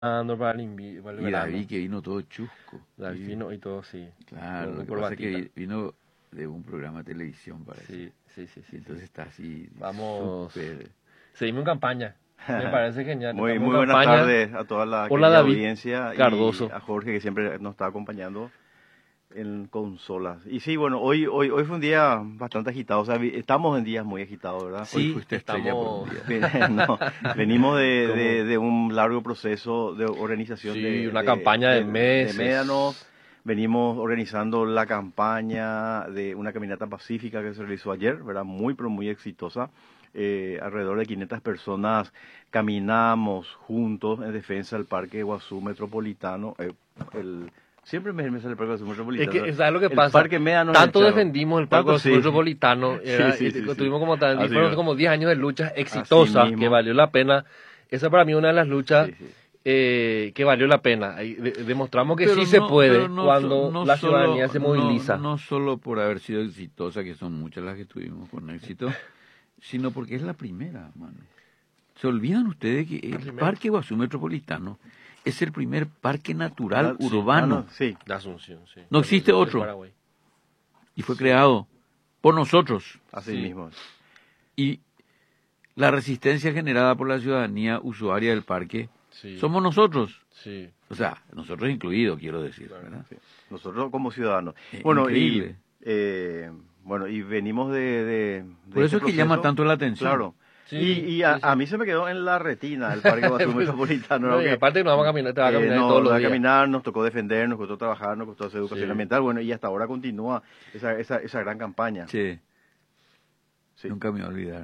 para para el Y David verano. que vino todo chusco, David ¿viste? vino y todo, sí. Claro, lo Con que pasa es corbatita. que vino de un programa de televisión, parece. Sí, sí, sí, Y sí, sí. entonces está así Vamos. súper... Seguimos en campaña. Me parece genial. Muy, Estamos en muy buenas campaña. tardes a toda la Hola querida David audiencia y Cardoso. a Jorge que siempre nos está acompañando en consolas. Y sí, bueno, hoy fue un día bastante agitado, o sea, estamos en días muy agitados, ¿verdad? Hoy Sí, fuiste estrella por un estamos. día. No, venimos Como. de un largo proceso de organización Sí, una campaña de de médanos. meses. Venimos organizando la campaña de una caminata pacífica que se realizó ayer, ¿verdad? Muy, pero muy exitosa. Alrededor de 500 personas caminamos juntos en defensa del Parque Guazú Metropolitano. Siempre me sale el Parque Guazú Es Metropolitano. que, ¿sabes lo que El pasa? Parque Médanos del Tanto Chaco. defendimos el Parque Tanto Nacional sí. Metropolitano, Sí, sí, sí, sí. tuvimos como tal, y Así fueron mismo. como 10 años de luchas Así exitosas que mismo. valió la pena. Esa para mí es una de las luchas Sí, sí. que valió la pena. Ahí demostramos que Pero sí se no, pero puede no, cuando no la ciudadanía solo, se moviliza. no solo por haber sido exitosa, que son muchas las que tuvimos con éxito, sino porque es la primera, mano. Se olvidan ustedes que el primera. Parque Guazú Metropolitano es el primer parque natural Sí. urbano. Sí. De Asunción, sí. No existe Del otro. Paraguay. Y fue creado por nosotros. Así Sí. mismo. Y la resistencia generada por la ciudadanía usuaria del parque Sí. somos nosotros. Sí. O sea, nosotros incluidos, quiero decir, ¿verdad? Sí. Nosotros como ciudadanos. Es Bueno, increíble. y venimos de Por eso este es que llama proceso. tanto la atención. Claro. Sí, Y a, sí, sí. a mí se me quedó en la retina el Parque Guazú Metropolitano. No, ¿no? y Que, aparte que nos vamos a caminar, te vas a caminar no, todos los a días. caminar, nos tocó defender, nos costó trabajar, nos costó hacer educación Sí. ambiental. Bueno, y hasta ahora continúa esa gran campaña. Che, Sí. nunca me voy a olvidar.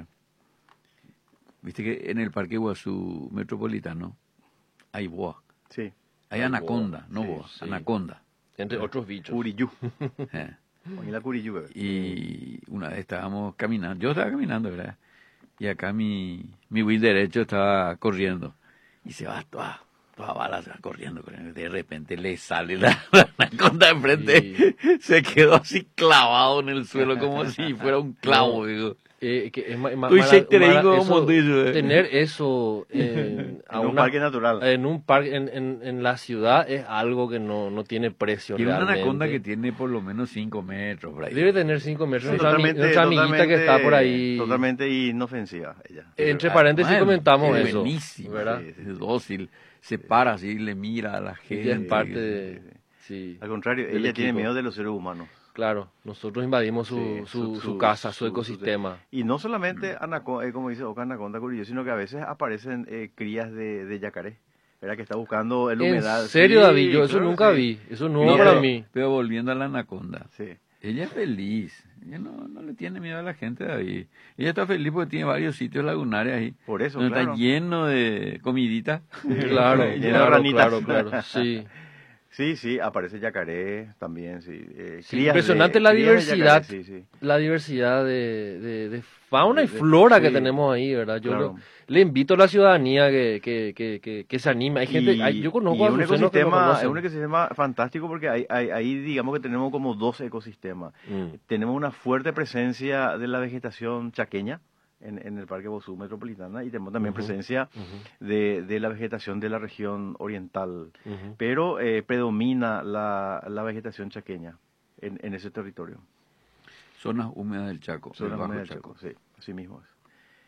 Viste que en el Parque Guazú Metropolitano hay boa, Sí. hay Hay anaconda, boa, no sí, boa, sí. anaconda. Entre otros bichos. Curiyú. Eh. Oye, la Curiyú, bebé. Y una vez estábamos caminando, yo estaba caminando, ¿verdad? Y acá mi wheel derecho estaba corriendo. Y se va toda bala, se va corriendo. De repente le sale la anaconda enfrente. Se quedó así clavado en el suelo como si fuera un clavo, digo. Que es Tú dices, te digo como tú dices. tener eso En un parque natural. en un parque en la ciudad es algo que no tiene precio Y una realmente. anaconda que tiene por lo menos 5 metros. Por ahí. Debe tener 5 metros. Sí, Nuestra amiguita que está por ahí. Totalmente inofensiva ella. Entre paréntesis Bueno, comentamos es eso. buenísima, ¿Verdad? Sí, sí, es dócil. Se para así, le mira a la gente. Ella es parte de. sí, Sí, Al contrario, del ella tiene equipo. miedo de los seres humanos. Claro, nosotros invadimos Sí, su casa, su ecosistema. Y no solamente anaconda, como dice Oca, anaconda curiyú, sino que a veces aparecen crías de yacaré, ¿verdad? Que está buscando el humedad. ¿En serio, Sí, David? Yo eso claro, nunca sí. vi. Eso es nuevo Mira, para mí. Pero volviendo a la anaconda. Sí. Ella es feliz. Ella no le tiene miedo a la gente, David. Ella está feliz porque tiene varios sitios lagunares ahí. Por eso, donde claro. está lleno de comidita. Claro, Lleno de claro, ranitas. claro. Sí. Sí, aparece yacaré también, sí. Sí, Crías impresionante la crías de diversidad, yacaré, sí. la diversidad de fauna y De- flora que sí, tenemos ahí, ¿verdad? Yo claro. le invito a la ciudadanía que se anime. Hay gente, yo conozco y a un azucenos que no ecosistema, es conocen. un ecosistema fantástico porque ahí digamos que tenemos como dos ecosistemas. Tenemos una fuerte presencia de la vegetación chaqueña en el Parque Bosú Metropolitana y tenemos también presencia de la vegetación de la región oriental, pero predomina la vegetación chaqueña en ese territorio. Zonas húmedas del Chaco. Zona del Bajo húmeda del Chaco. Chaco, sí, así mismo es.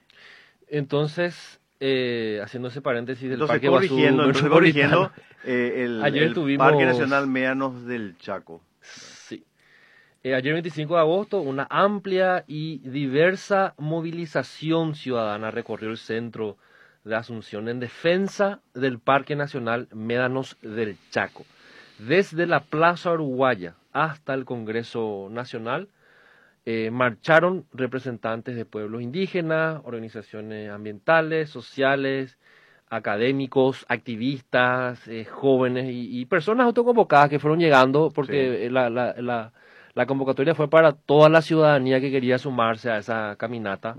Entonces, haciendo ese paréntesis del Entonces Parque Guazú corrigiendo, Metropolitano, el estuvimos- Parque Nacional Médanos del Chaco. sí. Ayer 25 de agosto, una amplia y diversa movilización ciudadana recorrió el centro de Asunción en defensa del Parque Nacional Médanos del Chaco. Desde la Plaza Uruguaya hasta el Congreso Nacional, marcharon representantes de pueblos indígenas, organizaciones ambientales, sociales, académicos, activistas, jóvenes y personas autoconvocadas que fueron llegando porque la convocatoria fue para toda la ciudadanía que quería sumarse a esa caminata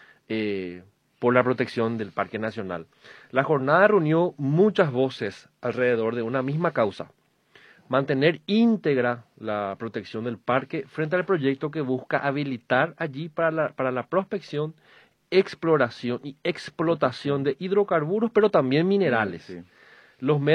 por la protección del Parque Nacional. La jornada reunió muchas voces alrededor de una misma causa: mantener íntegra la protección del parque frente al proyecto que busca habilitar allí para la prospección, exploración y explotación de hidrocarburos, pero también minerales. Sí. los